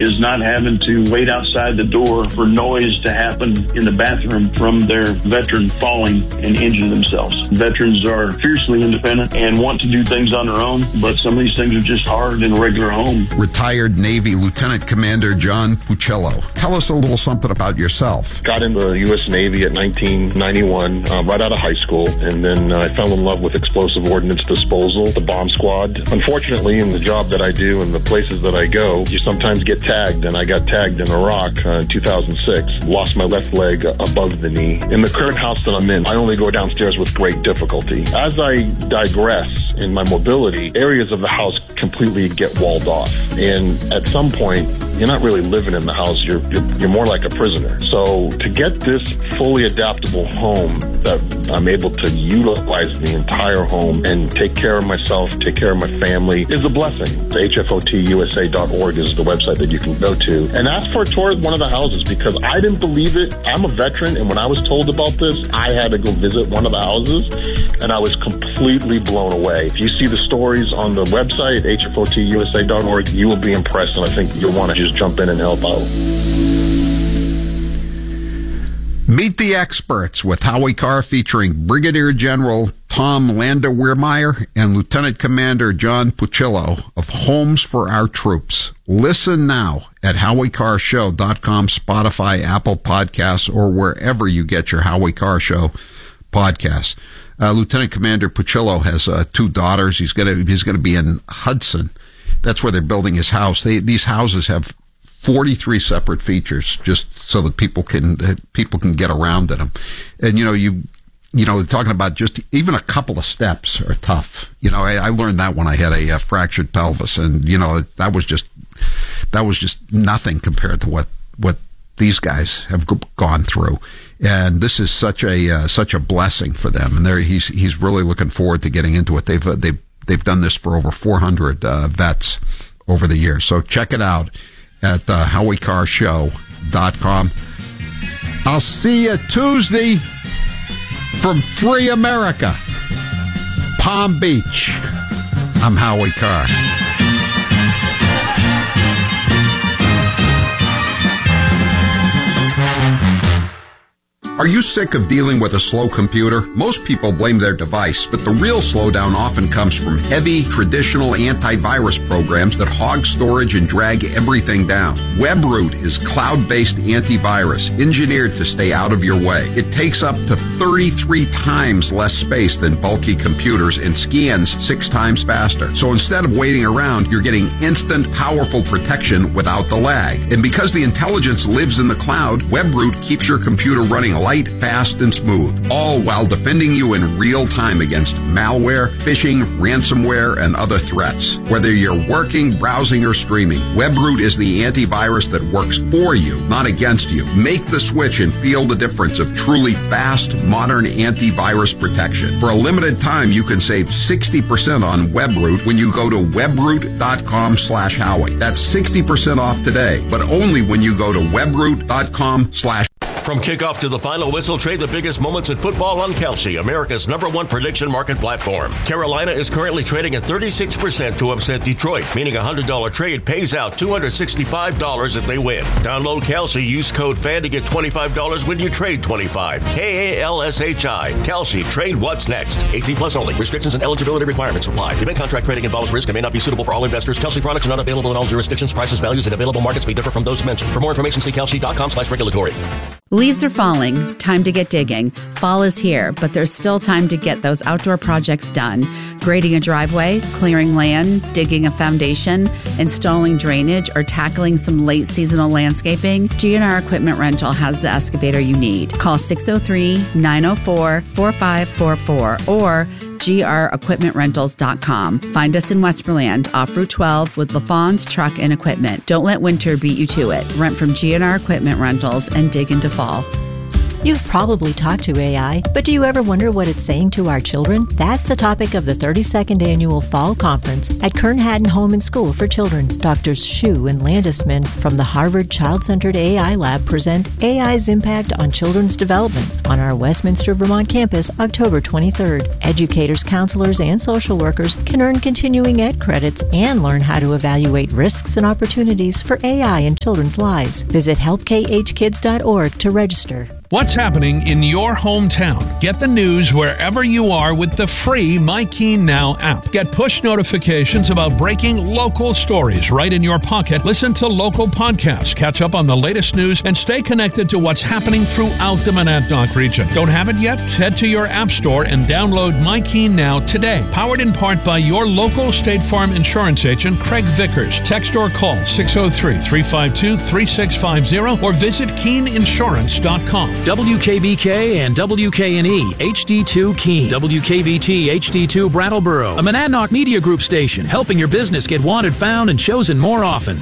is not having to wait outside the door for noise to happen in the bathroom from their veteran falling and injuring themselves. Veterans are fiercely independent and want to do things on their own, but some of these things are just hard in a regular home. Retired Navy Lieutenant Commander John Puccillo. Tell us a little something about yourself. Got into the U.S. Navy at 1991, right out of high school, and then I fell in love with explosive ordnance disposal, the bomb squad. Unfortunately, in the job that I do and the places that I go, you sometimes get tagged, and I got tagged in Iraq in 2006. Lost my left leg above the knee. In the current house that I'm in, I only go downstairs with great difficulty. As I digress in my mobility, areas of the house completely get walled off. And at some point, you're not really living in the house. You're more like a prisoner. So to get this fully adaptable home that I'm able to utilize the entire home and take care of myself, take care of my family is a blessing. The HFOTUSA.org is the website that you can go to and ask for a tour of one of the houses, because I didn't believe it. I'm a veteran, and when I was told about this, I had to go visit one of the houses, and I was completely blown away. If you see the stories on the website, HFOTUSA.org, you will be impressed, and I think you'll want to just jump in and help out. Meet the Experts with Howie Carr, featuring Brigadier General Tom Landwehrmeyer and Lieutenant Commander John Puccillo of Homes for Our Troops. Listen now at HowieCarrShow.com, Spotify, Apple Podcasts, or wherever you get your Howie Carr Show podcasts. Lieutenant Commander Puccillo has 2 daughters. He's going to be in Hudson. That's where they're building his house. These houses have 43 separate features, just so that people can get around in them. And you know, talking about just even a couple of steps are tough. You know, I learned that when I had a fractured pelvis, and that was just nothing compared to what these guys have gone through. And this is such a blessing for them. And he's really looking forward to getting into it. They've done this for over 400 vets over the years. So check it out at HowieCarrShow.com. I'll see you Tuesday from Free America, Palm Beach. I'm Howie Carr. Are you sick of dealing with a slow computer? Most people blame their device, but the real slowdown often comes from heavy, traditional antivirus programs that hog storage and drag everything down. WebRoot is cloud-based antivirus engineered to stay out of your way. It takes up to 33 times less space than bulky computers and scans 6 times faster. So instead of waiting around, you're getting instant, powerful protection without the lag. And because the intelligence lives in the cloud, WebRoot keeps your computer running light, fast, and smooth, all while defending you in real time against malware, phishing, ransomware, and other threats. Whether you're working, browsing, or streaming, WebRoot is the antivirus that works for you, not against you. Make the switch and feel the difference of truly fast, modern antivirus protection. For a limited time, you can save 60% on WebRoot when you go to webroot.com/Howie. That's 60% off today, but only when you go to webroot.com/. From kickoff to the final whistle, trade the biggest moments in football on Kalshi, America's #1 prediction market platform. Carolina is currently trading at 36% to upset Detroit, meaning a $100 trade pays out $265 if they win. Download Kalshi, use code FAN to get $25 when you trade $25. KALSHI. Kalshi, trade what's next. 18 plus only. Restrictions and eligibility requirements apply. Event contract trading involves risk and may not be suitable for all investors. Kalshi products are not available in all jurisdictions. Prices, values, and available markets may differ from those mentioned. For more information, see Kalshi.com/regulatory. Leaves are falling. Time to get digging. Fall is here, but there's still time to get those outdoor projects done. Grading a driveway, clearing land, digging a foundation, installing drainage, or tackling some late seasonal landscaping, GNR Equipment Rental has the excavator you need. Call 603-904-4544 or grequipmentrentals.com. Find us in Westmoreland off Route 12 with LaFawn's Truck and Equipment. Don't let winter beat you to it. Rent from GNR Equipment Rentals and dig into fall. You've probably talked to AI, but do you ever wonder what it's saying to our children? That's the topic of the 32nd Annual Fall Conference at Kern Haddon Home and School for Children. Drs. Shu and Landesman from the Harvard Child-Centered AI Lab present AI's impact on children's development on our Westminster, Vermont campus, October 23rd. Educators, counselors, and social workers can earn continuing ed credits and learn how to evaluate risks and opportunities for AI in children's lives. Visit helpkhkids.org to register. What's happening in your hometown? Get the news wherever you are with the free MyKeen Now app. Get push notifications about breaking local stories right in your pocket. Listen to local podcasts, catch up on the latest news, and stay connected to what's happening throughout the Monadnock region. Don't have it yet? Head to your app store and download MyKeen Now today. Powered in part by your local State Farm insurance agent, Craig Vickers. Text or call 603-352-3650 or visit keeninsurance.com. WKBK and WKNE HD2 Keene. WKVT HD2 Brattleboro. A Monadnock Media Group station helping your business get wanted, found, and chosen more often.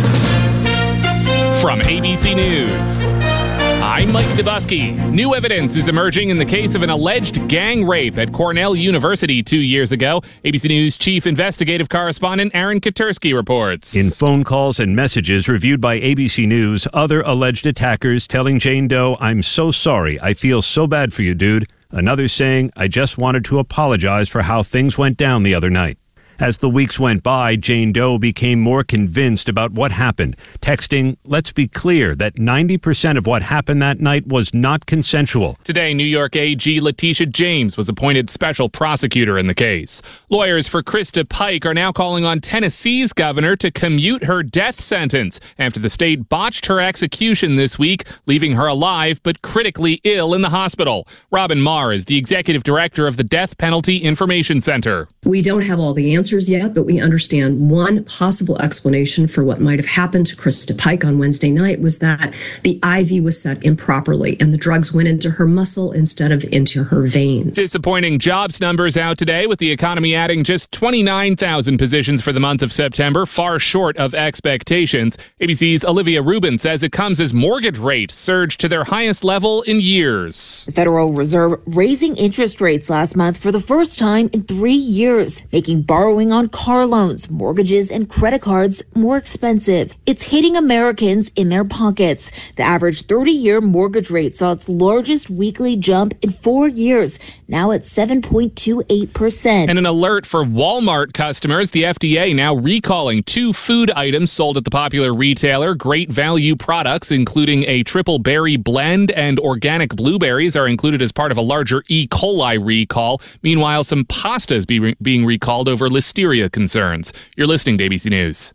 From ABC News, I'm Mike Dubusky. New evidence is emerging in the case of an alleged gang rape at Cornell University 2 years ago. ABC News chief investigative correspondent Aaron Katersky reports. In phone calls and messages reviewed by ABC News, other alleged attackers telling Jane Doe, "I'm so sorry. I feel so bad for you, dude." Another saying, "I just wanted to apologize for how things went down the other night." As the weeks went by, Jane Doe became more convinced about what happened, texting, "Let's be clear that 90% of what happened that night was not consensual." Today, New York AG Letitia James was appointed special prosecutor in the case. Lawyers for Krista Pike are now calling on Tennessee's governor to commute her death sentence after the state botched her execution this week, leaving her alive but critically ill in the hospital. Robin Marr is the executive director of the Death Penalty Information Center. We don't have all the answers yet, but we understand one possible explanation for what might have happened to Krista Pike on Wednesday night was that the IV was set improperly and the drugs went into her muscle instead of into her veins. Disappointing jobs numbers out today, with the economy adding just 29,000 positions for the month of September, far short of expectations. ABC's Olivia Rubin says it comes as mortgage rates surged to their highest level in years. The Federal Reserve raising interest rates last month for the first time in 3 years, making borrowing on car loans, mortgages, and credit cards more expensive. It's hitting Americans in their pockets. The average 30-year mortgage rate saw its largest weekly jump in 4 years, now at 7.28%. And an alert for Walmart customers. The FDA now recalling 2 food items sold at the popular retailer. Great Value products, including a triple berry blend and organic blueberries, are included as part of a larger E. coli recall. Meanwhile, some pasta is being recalled over listeria concerns. You're listening to ABC News.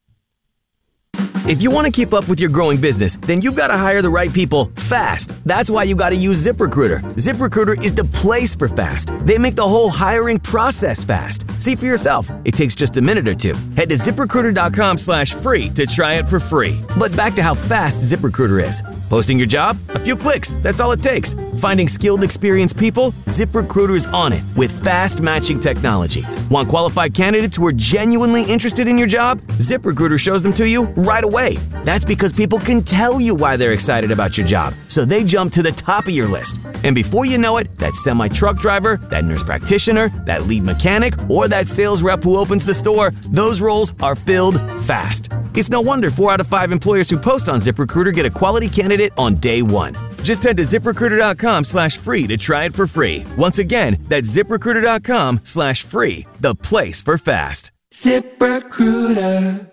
If you want to keep up with your growing business, then you've got to hire the right people fast. That's why you got to use ZipRecruiter. ZipRecruiter is the place for fast. They make the whole hiring process fast. See for yourself. It takes just a minute or two. Head to ZipRecruiter.com/free to try it for free. But back to how fast ZipRecruiter is. Posting your job? A few clicks. That's all it takes. Finding skilled, experienced people? ZipRecruiter's on it with fast matching technology. Want qualified candidates who are genuinely interested in your job? ZipRecruiter shows them to you right away. That's because people can tell you why they're excited about your job, so they jump to the top of your list. And before you know it, that semi-truck driver, that nurse practitioner, that lead mechanic, or that sales rep who opens the store, those roles are filled fast. It's no wonder 4 out of 5 employers who post on ZipRecruiter get a quality candidate on day one. Just head to ZipRecruiter.com/free to try it for free. Once again, that's ZipRecruiter.com/free, the place for fast. ZipRecruiter.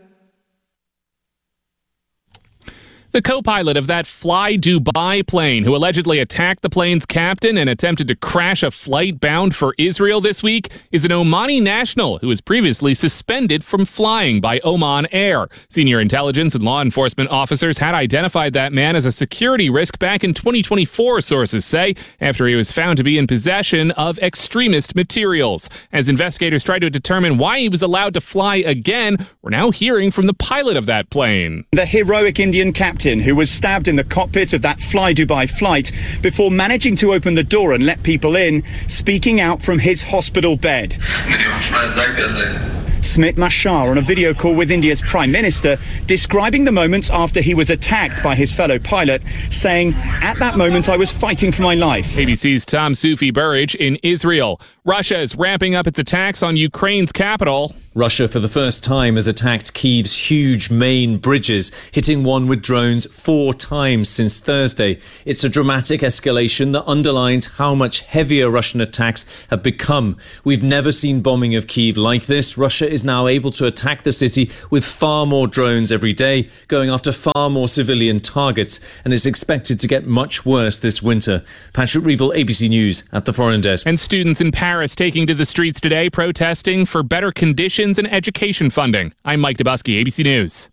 The co-pilot of that Fly Dubai plane who allegedly attacked the plane's captain and attempted to crash a flight bound for Israel this week is an Omani national who was previously suspended from flying by Oman Air. Senior intelligence and law enforcement officers had identified that man as a security risk back in 2024, sources say, after he was found to be in possession of extremist materials. As investigators try to determine why he was allowed to fly again, we're now hearing from the pilot of that plane. The heroic Indian captain who was stabbed in the cockpit of that Fly Dubai flight before managing to open the door and let people in, speaking out from his hospital bed. Smit Mashar on a video call with India's Prime Minister, describing the moments after he was attacked by his fellow pilot, saying, "At that moment, I was fighting for my life." ABC's Tom Sufi-Burridge in Israel. Russia is ramping up its attacks on Ukraine's capital. Russia, for the first time, has attacked Kyiv's huge main bridges, hitting one with drones 4 times since Thursday. It's a dramatic escalation that underlines how much heavier Russian attacks have become. We've never seen bombing of Kyiv like this. Russia is now able to attack the city with far more drones every day, going after far more civilian targets, and is expected to get much worse this winter. Patrick Reevell, ABC News, at the Foreign Desk. And students in Paris taking to the streets today protesting for better conditions and education funding. I'm Mike Dubusky, ABC News.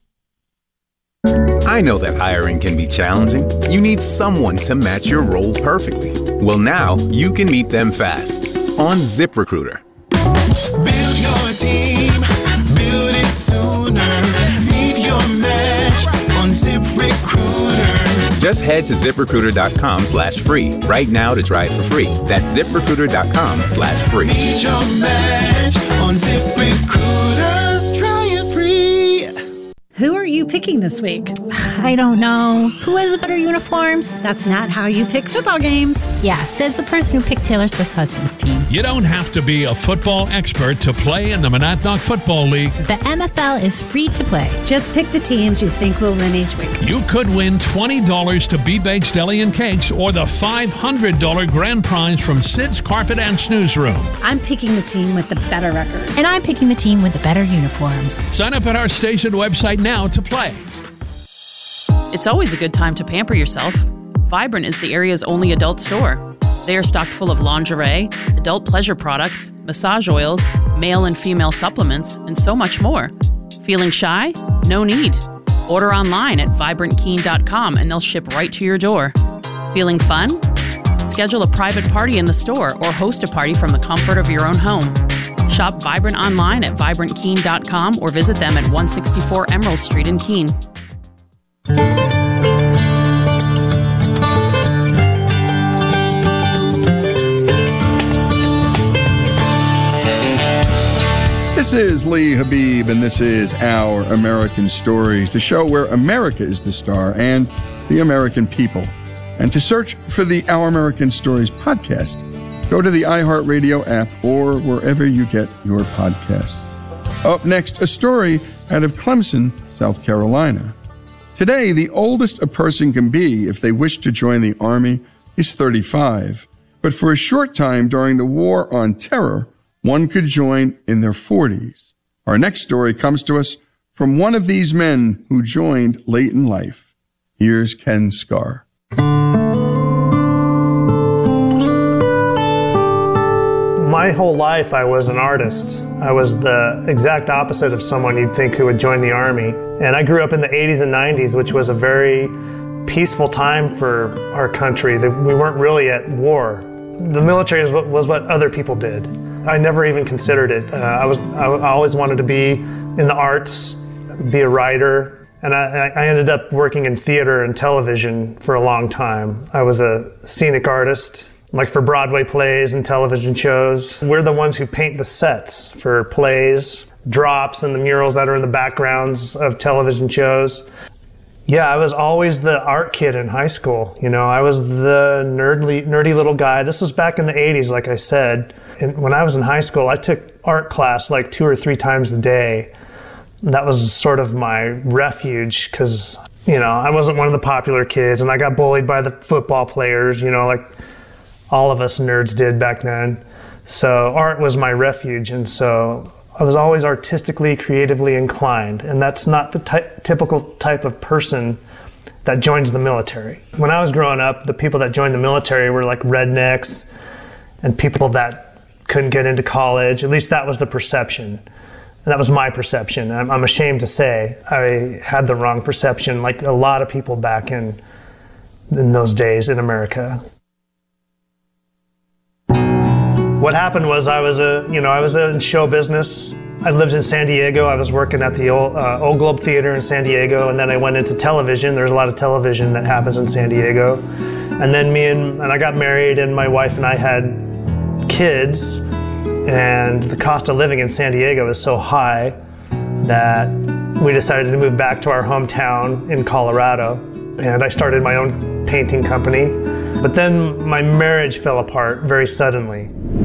I know that hiring can be challenging. You need someone to match your role perfectly. Well, now you can meet them fast on ZipRecruiter. Build your team, build it sooner. Meet your match on ZipRecruiter. Just head to ZipRecruiter.com/free right now to try it for free. That's ZipRecruiter.com/free. Meet your match on ZipRecruiter. Try it free. Who are you picking this week? I don't know. Who has the better uniforms? That's not how you pick football games. Yeah, says the person who picked Taylor Swift's husband's team. You don't have to be a football expert to play in the Monadnock Football League. The MFL is free to play. Just pick the teams you think will win each week. You could win $20 to B-Bakes Deli and Cakes or the $500 grand prize from Sid's Carpet and Snooze Room. I'm picking the team with the better record. And I'm picking the team with the better uniforms. Sign up at our station website now to play. It's always a good time to pamper yourself. Vibrant is the area's only adult store. They are stocked full of lingerie, adult pleasure products, massage oils, male and female supplements, and so much more. Feeling shy? No need. Order online at vibrantkeen.com and they'll ship right to your door. Feeling fun? Schedule a private party in the store or host a party from the comfort of your own home. Shop Vibrant online at vibrantkeen.com or visit them at 164 Emerald Street in Keene. This is Lee Habib, and this is Our American Stories, the show where America is the star and the American people. And to search for the Our American Stories podcast, go to the iHeartRadio app or wherever you get your podcasts. Up next, a story out of Clemson, South Carolina. Today, the oldest a person can be if they wish to join the Army is 35. But for a short time during the War on Terror, one could join in their 40s. Our next story comes to us from one of these men who joined late in life. Here's Ken Scar. My whole life, I was an artist. I was the exact opposite of someone you'd think who would join the Army. And I grew up in the 80s and 90s, which was a very peaceful time for our country. We weren't really at war. The military was what other people did. I never even considered it. I always wanted to be in the arts, be a writer, and I ended up working in theater and television for a long time. I was a scenic artist, like for Broadway plays and television shows. We're the ones who paint the sets for plays, drops, and the murals that are in the backgrounds of television shows. Yeah, I was always the art kid in high school. You know, I was the nerdy little guy. This was back in the 80s, like I said. And when I was in high school, I took art class like 2 or 3 times a day. And that was sort of my refuge because, you know, I wasn't one of the popular kids and I got bullied by the football players, you know, like all of us nerds did back then. So art was my refuge. And so I was always artistically, creatively inclined. And that's not the typical type of person that joins the military. When I was growing up, the people that joined the military were like rednecks and people that couldn't get into college. At least that was the perception. And that was my perception. I'm ashamed to say I had the wrong perception, like a lot of people back in those days in America. What happened was I was in show business. I lived in San Diego. I was working at the Old Globe Theater in San Diego, and then I went into television. There's a lot of television that happens in San Diego. And then I got married, and my wife and I had kids, And the cost of living in San Diego is so high that we decided to move back to our hometown in Colorado. And I started my own painting company. But then my marriage fell apart very suddenly.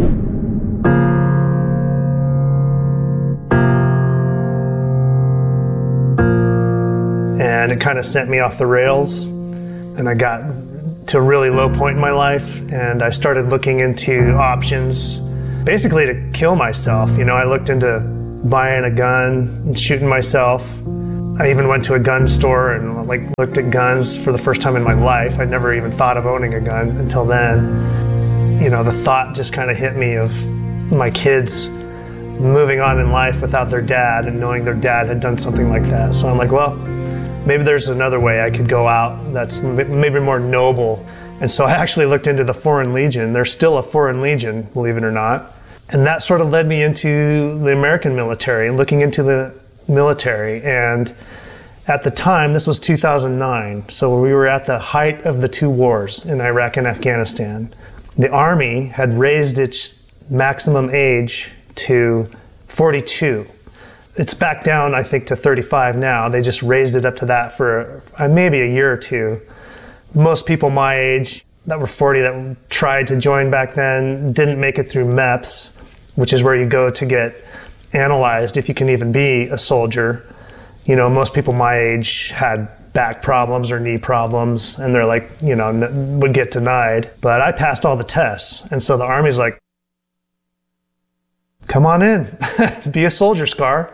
And it kind of sent me off the rails. And I got to a really low point in my life. And I started looking into options, basically to kill myself. You know, I looked into buying a gun and shooting myself. I even went to a gun store and looked at guns for the first time in my life. I'd never even thought of owning a gun until then. You know, the thought just kind of hit me of my kids moving on in life without their dad and knowing their dad had done something like that. So I'm like, well, maybe there's another way I could go out that's maybe more noble. And so I actually looked into the Foreign Legion. There's still a Foreign Legion, believe it or not. And that sort of led me into the American military, looking into the military. And at the time, this was 2009, so we were at the height of the two wars in Iraq and Afghanistan. The Army had raised its maximum age to 42. It's back down, I think, to 35 now. They just raised it up to that for maybe a year or two. Most people my age that were 40 that tried to join back then didn't make it through MEPS, which is where you go to get analyzed if you can even be a soldier. You know, most people my age had back problems or knee problems, and they're like, you know, would get denied. But I passed all the tests, and so the Army's like, come on in, be a soldier, Scar.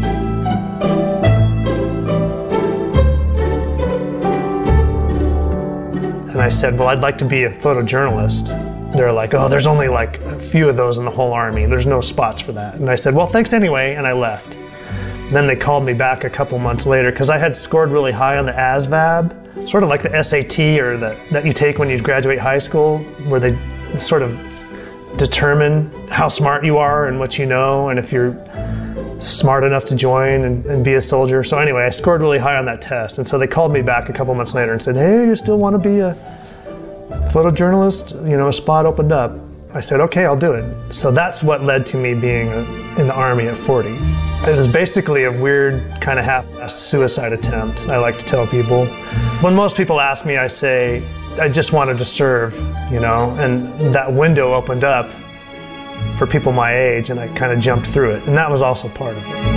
And I said, well, I'd like to be a photojournalist. They're like, oh, there's only like a few of those in the whole Army. There's no spots for that. And I said, well, thanks anyway, and I left. Then they called me back a couple months later because I had scored really high on the ASVAB, sort of like the SAT or that you take when you graduate high school, where they sort of determine how smart you are and what you know, and if you're smart enough to join and be a soldier. So anyway, I scored really high on that test. And so they called me back a couple months later and said, hey, you still want to be a photojournalist? You know, a spot opened up. I said, okay, I'll do it. So that's what led to me being in the Army at 40. It was basically a weird kind of half-assed suicide attempt, I like to tell people. When most people ask me, I say, I just wanted to serve, you know, and that window opened up for people my age, and I kind of jumped through it, and that was also part of it.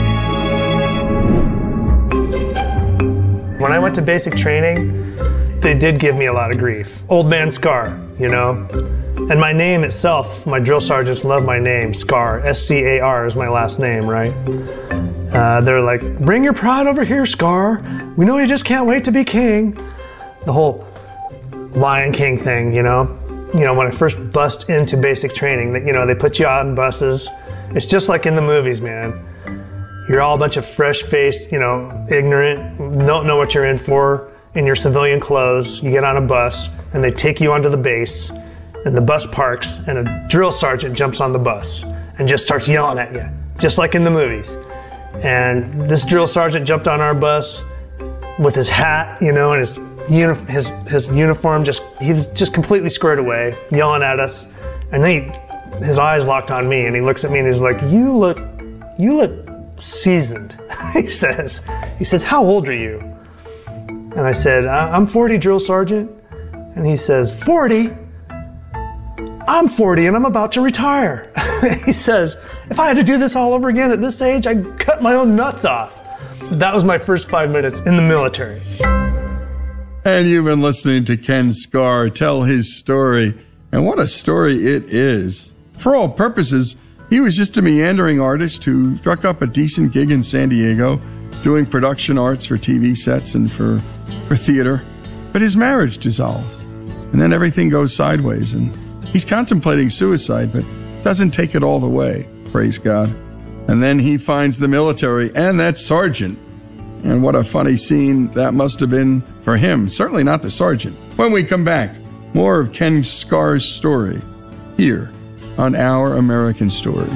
When I went to basic training, they did give me a lot of grief. Old man Scar, you know? And my name itself, my drill sergeants love my name, Scar. S-C-A-R is my last name, right? They're like, bring your pride over here, Scar. We know you just can't wait to be king. The whole Lion King thing, you know? You know, when I first bust into basic training, that, you know, they put you out on buses. It's just like in the movies, man. You're all a bunch of fresh-faced, you know, ignorant, don't know what you're in for, in your civilian clothes. You get on a bus, and they take you onto the base, and the bus parks, and a drill sergeant jumps on the bus and just starts yelling at you, just like in the movies. And this drill sergeant jumped on our bus with his hat, you know, and his uniform, he was just completely squared away, yelling at us. And then his eyes locked on me, and he looks at me and he's like, you look seasoned. he says, how old are you? And I said, I'm 40, drill sergeant. And he says, 40? I'm 40 and I'm about to retire. He says, if I had to do this all over again at this age, I'd cut my own nuts off. That was my first 5 minutes in the military. And you've been listening to Ken Scar tell his story. And what a story it is. For all purposes, he was just a meandering artist who struck up a decent gig in San Diego, doing production arts for TV sets and for theater. But his marriage dissolves. And then everything goes sideways. And he's contemplating suicide, but doesn't take it all the way. Praise God. And then he finds the military and that sergeant. And what a funny scene that must have been for him. Certainly not the sergeant. When we come back, more of Ken Scar's story here on Our American Stories.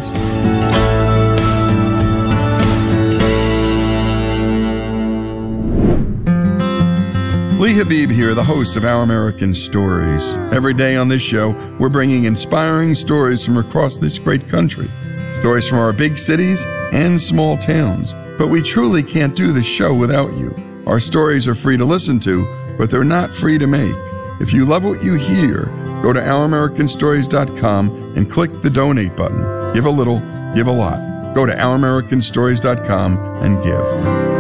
Lee Habib here, the host of Our American Stories. Every day on this show, we're bringing inspiring stories from across this great country. Stories from our big cities and small towns. But we truly can't do this show without you. Our stories are free to listen to, but they're not free to make. If you love what you hear, go to OurAmericanStories.com and click the donate button. Give a little, give a lot. Go to OurAmericanStories.com and give.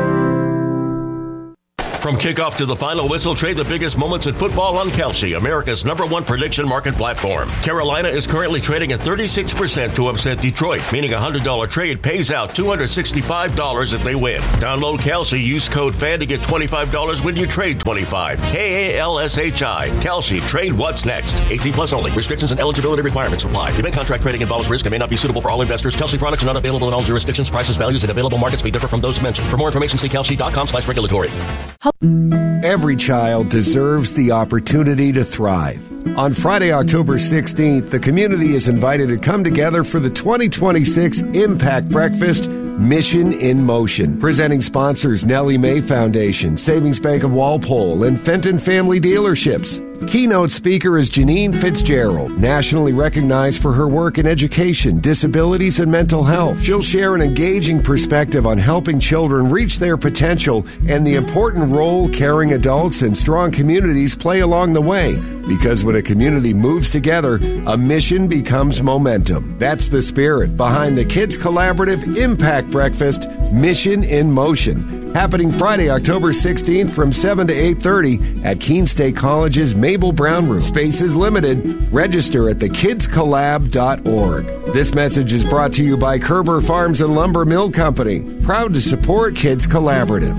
From kickoff to the final whistle, trade the biggest moments in football on Kalshi, America's #1 prediction market platform. Carolina is currently trading at 36% to upset Detroit, meaning a $100 trade pays out $265 if they win. Download Kalshi, use code FAN to get $25 when you trade $25. KALSHI. Kalshi. Trade what's next. 18 plus only. Restrictions and eligibility requirements apply. Event contract trading involves risk and may not be suitable for all investors. Kalshi products are not available in all jurisdictions. Prices, values, and available markets may differ from those mentioned. For more information, see kalshi.com/regulatory. Every child deserves the opportunity to thrive. On Friday, October 16th, the community is invited to come together for the 2026 Impact Breakfast Mission in Motion. Presenting sponsors Nellie Mae Foundation, Savings Bank of Walpole, and Fenton Family Dealerships. Keynote speaker is Janine Fitzgerald, nationally recognized for her work in education, disabilities, and mental health. She'll share an engaging perspective on helping children reach their potential and the important role caring adults and strong communities play along the way. Because when a community moves together, a mission becomes momentum. That's the spirit behind the Kids Collaborative Impact Breakfast Mission in Motion. Happening Friday, October 16th from 7 to 8:30 at Keene State College's Mabel Brown Room. Space is limited. Register at thekidscollab.org. This message is brought to you by Kerber Farms and Lumber Mill Company. Proud to support Kids Collaborative.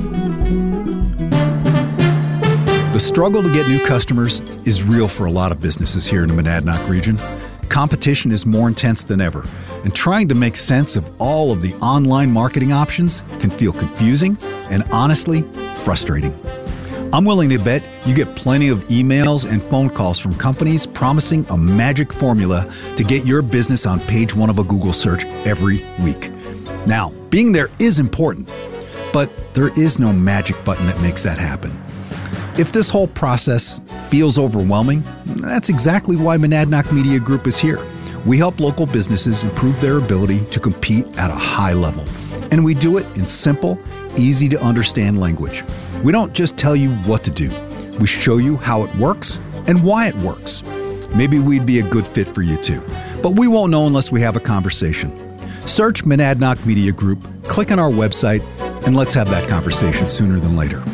The struggle to get new customers is real for a lot of businesses here in the Monadnock region. Competition is more intense than ever, and trying to make sense of all of the online marketing options can feel confusing and honestly frustrating. I'm willing to bet you get plenty of emails and phone calls from companies promising a magic formula to get your business on page 1 of a Google search every week. Now, being there is important, but there is no magic button that makes that happen. If this whole process feels overwhelming, that's exactly why Monadnock Media Group is here. We help local businesses improve their ability to compete at a high level. And we do it in simple, easy to understand language. We don't just tell you what to do. We show you how it works and why it works. Maybe we'd be a good fit for you too, but we won't know unless we have a conversation. Search Monadnock Media Group, click on our website, and let's have that conversation sooner than later.